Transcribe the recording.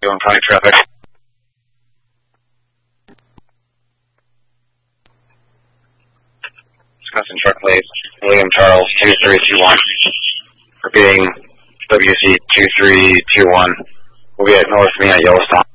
Chicago and County traffic. Wisconsin truck plate, William Charles 2321. Repeating WC 2321. We'll be at north of me at Yellowstone.